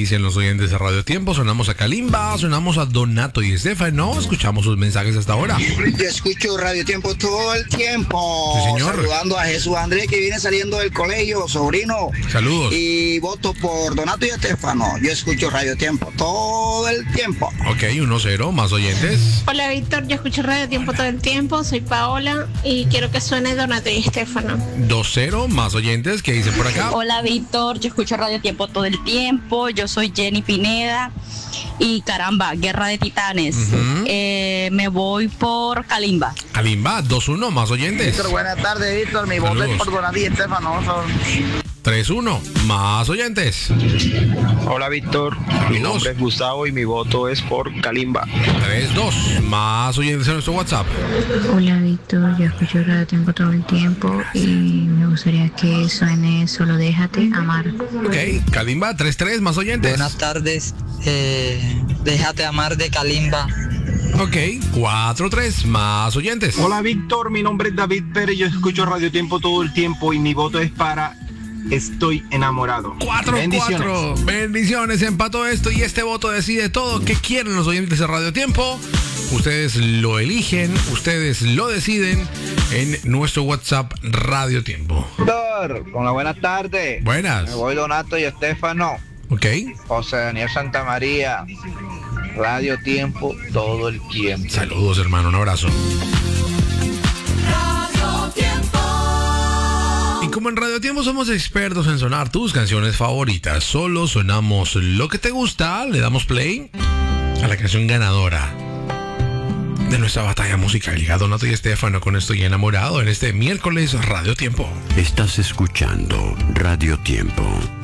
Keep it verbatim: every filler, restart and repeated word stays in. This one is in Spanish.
dicen los oyentes de Radio Tiempo. Sonamos a Kalimba, sonamos a Donato y Estefano. Escuchamos sus mensajes hasta ahora. Yo escucho Radio Tiempo todo el tiempo. Sí, señor. Saludando a Jesús Andrés, que viene saliendo del colegio, sobrino. Saludos. Y voto por Donato y Estefano. Yo escucho Radio Tiempo todo el tiempo. Ok, uno cero, más oyentes. Hola Víctor, yo escucho Radio Tiempo todo el tiempo, soy Paola y quiero que suene Donato y Estefano. dos cero, más oyentes. ¿Qué dicen por acá? Hola Víctor, yo escucho Radio Tiempo todo el tiempo, yo soy Jenny Pineda y caramba, Guerra de Titanes. Uh-huh. eh, me voy por Kalimba. Kalimba, dos uno, más oyentes. Víctor, buenas tardes Víctor, mi voto es por Donato y Estefano. tres uno, más oyentes. Hola Víctor, mi nombre es Gustavo y mi voto es por Kalimba. tres dos, más oyentes en nuestro WhatsApp. Hola Víctor, yo escucho Radio Tiempo todo el tiempo y me gustaría que suene Solo Déjate Amar. Ok, Kalimba, tres tres, más oyentes. Buenas tardes, eh, Déjate Amar de Kalimba. Ok, cuatro tres, más oyentes. Hola Víctor, mi nombre es David Pérez, yo escucho Radio Tiempo todo el tiempo y mi voto es para Estoy Enamorado. cuatro cuatro, bendiciones, empató esto y este voto decide todo. ¿Qué quieren los oyentes de Radio Tiempo? Ustedes lo eligen, ustedes lo deciden en nuestro WhatsApp Radio Tiempo. Víctor, con la buena tarde. Buenas. Me voy Donato y Estefano. Ok. José Daniel Santamaría. Radio Tiempo todo el tiempo. Saludos, hermano, un abrazo. Y como en Radio Tiempo somos expertos en sonar tus canciones favoritas, solo sonamos lo que te gusta, le damos play a la canción ganadora de nuestra batalla musical. Llega Donato y Estefano con Estoy Enamorado en este miércoles Radio Tiempo. Estás escuchando Radio Tiempo.